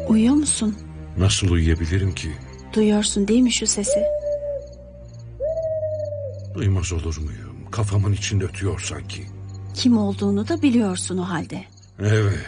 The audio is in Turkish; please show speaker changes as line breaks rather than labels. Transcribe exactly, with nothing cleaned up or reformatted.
Uyuyor musun?
Nasıl uyuyabilirim ki?
Duyuyorsun değil mi şu sesi?
Duymaz olur muyum? Kafamın içinde ötüyor sanki.
Kim olduğunu da biliyorsun o halde.
Evet.